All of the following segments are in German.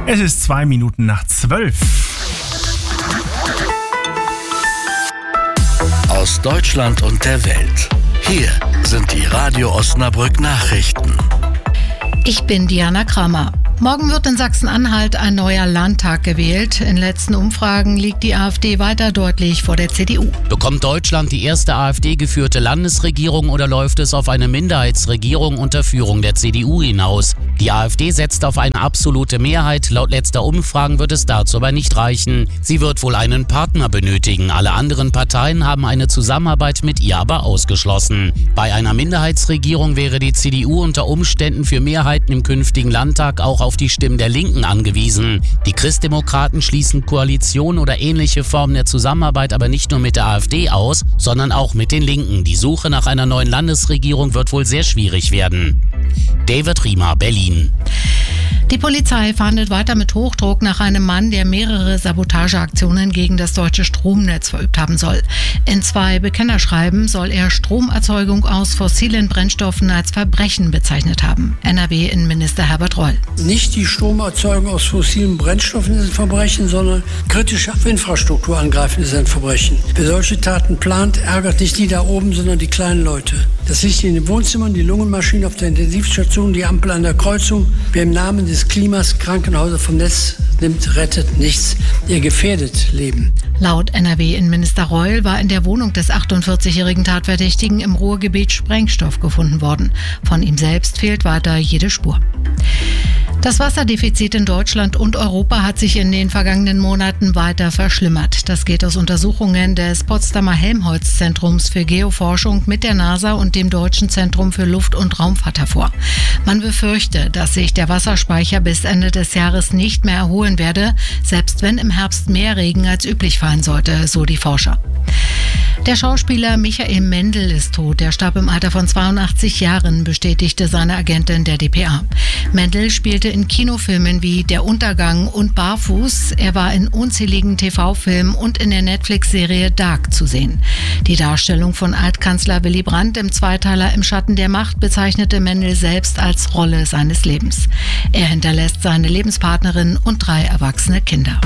Es ist 2 Minuten nach 12. Aus Deutschland und der Welt. Hier sind die Radio Osnabrück Nachrichten. Ich bin Diana Kramer. Morgen wird in Sachsen-Anhalt ein neuer Landtag gewählt. In letzten Umfragen liegt die AfD weiter deutlich vor der CDU. Bekommt Deutschland die erste AfD-geführte Landesregierung oder läuft es auf eine Minderheitsregierung unter Führung der CDU hinaus? Die AfD setzt auf eine absolute Mehrheit. Laut letzter Umfragen wird es dazu aber nicht reichen. Sie wird wohl einen Partner benötigen. Alle anderen Parteien haben eine Zusammenarbeit mit ihr aber ausgeschlossen. Bei einer Minderheitsregierung wäre die CDU unter Umständen für Mehrheiten im künftigen Landtag auch auf die Stimmen der Linken angewiesen. Die Christdemokraten schließen Koalition oder ähnliche Formen der Zusammenarbeit aber nicht nur mit der AfD aus, sondern auch mit den Linken. Die Suche nach einer neuen Landesregierung wird wohl sehr schwierig werden. David Riemer, Berlin. Die Polizei fahndet weiter mit Hochdruck nach einem Mann, der mehrere Sabotageaktionen gegen das deutsche Stromnetz verübt haben soll. In 2 Bekennerschreiben soll er Stromerzeugung aus fossilen Brennstoffen als Verbrechen bezeichnet haben. NRW-Innenminister Herbert Reul. Nicht die Stromerzeugung aus fossilen Brennstoffen ist ein Verbrechen, sondern kritische Infrastruktur angreifen ist ein Verbrechen. Wer solche Taten plant, ärgert nicht die da oben, sondern die kleinen Leute. Das Licht in den Wohnzimmern, die Lungenmaschine auf der Intensivstation, die Ampel an der Kreuzung. Wer im Namen des Klimas Krankenhäuser vom Netz nimmt, rettet nichts. Ihr gefährdet Leben. Laut NRW-Innenminister Reul war in der Wohnung des 48-jährigen Tatverdächtigen im Ruhrgebiet Sprengstoff gefunden worden. Von ihm selbst fehlt weiter jede Spur. Das Wasserdefizit in Deutschland und Europa hat sich in den vergangenen Monaten weiter verschlimmert. Das geht aus Untersuchungen des Potsdamer Helmholtz-Zentrums für Geoforschung mit der NASA und dem Deutschen Zentrum für Luft- und Raumfahrt hervor. Man befürchte, dass sich der Wasserspeicher bis Ende des Jahres nicht mehr erholen werde, selbst wenn im Herbst mehr Regen als üblich fallen sollte, so die Forscher. Der Schauspieler Michael Mendl ist tot. Er starb im Alter von 82 Jahren, bestätigte seine Agentin der dpa. Mendl spielte in Kinofilmen wie Der Untergang und Barfuß. Er war in unzähligen TV-Filmen und in der Netflix-Serie Dark zu sehen. Die Darstellung von Altkanzler Willy Brandt im Zweiteiler Im Schatten der Macht bezeichnete Mendl selbst als Rolle seines Lebens. Er hinterlässt seine Lebenspartnerin und 3 erwachsene Kinder.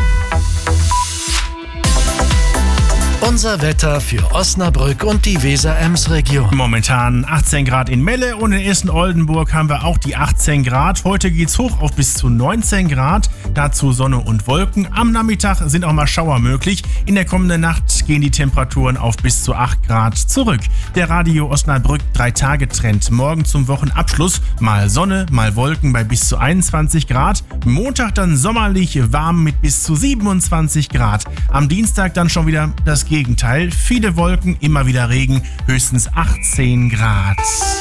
Unser Wetter für Osnabrück und die Weser-Ems-Region. Momentan 18 Grad in Melle und in Essen-Oldenburg haben wir auch die 18 Grad. Heute geht's hoch auf bis zu 19 Grad. Dazu Sonne und Wolken. Am Nachmittag sind auch mal Schauer möglich. In der kommenden Nacht gehen die Temperaturen auf bis zu 8 Grad zurück. Der Radio Osnabrück 3-Tage-Trend. Morgen zum Wochenabschluss mal Sonne, mal Wolken bei bis zu 21 Grad. Montag dann sommerlich warm mit bis zu 27 Grad. Am Dienstag dann schon wieder das Gegenteil. Viele Wolken, immer wieder Regen, höchstens 18 Grad.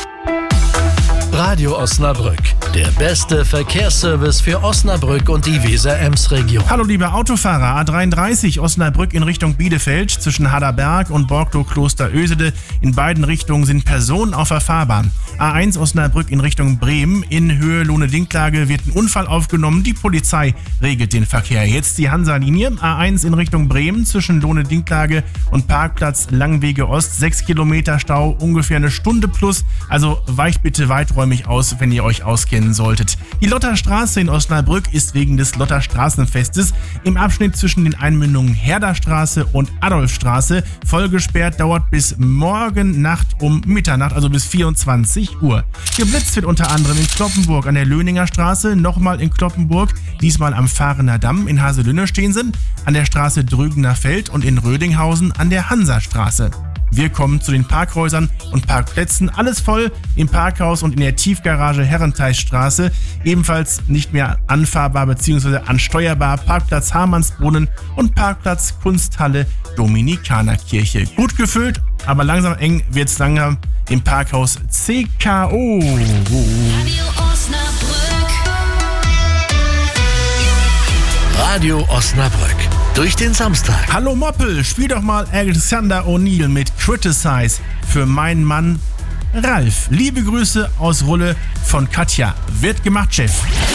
Radio Osnabrück, der beste Verkehrsservice für Osnabrück und die Weser-Ems-Region. Hallo liebe Autofahrer, A33 Osnabrück in Richtung Bielefeld zwischen Haderberg und Borglow-Kloster-Ösede. In beiden Richtungen sind Personen auf der Fahrbahn. A1 Osnabrück in Richtung Bremen in Höhe Lohne-Dinklage wird ein Unfall aufgenommen. Die Polizei regelt den Verkehr. Jetzt die Hansa-Linie. A1 in Richtung Bremen zwischen Lohne-Dinklage und Parkplatz Langwege Ost. 6 Kilometer Stau, ungefähr eine Stunde plus. Also weicht bitte weiträumig aus, wenn ihr euch auskennen solltet. Die Lotterstraße in Osnabrück ist wegen des Lotterstraßenfestes im Abschnitt zwischen den Einmündungen Herderstraße und Adolfstraße voll gesperrt, dauert bis morgen Nacht um Mitternacht, also bis 24 Uhr. Geblitzt wird unter anderem in Cloppenburg an der Löninger Straße, nochmal in Cloppenburg, diesmal am Fahrener Damm. In Haselünne stehen sie, an der Straße Drügener Feld und in Rödinghausen an der Hansastraße. Wir kommen zu den Parkhäusern und Parkplätzen. Alles voll im Parkhaus und in der Tiefgarage Herrenteichstraße. Ebenfalls nicht mehr anfahrbar bzw. ansteuerbar Parkplatz Hamannsbrunnen und Parkplatz Kunsthalle Dominikanerkirche. Gut gefüllt, aber langsam eng wird's langsam im Parkhaus CKO. Radio Osnabrück. Radio Osnabrück. Durch den Samstag. Hallo Moppel, spiel doch mal Alexander O'Neill mit Criticize für meinen Mann Ralf. Liebe Grüße aus Rulle von Katja. Wird gemacht, Chef.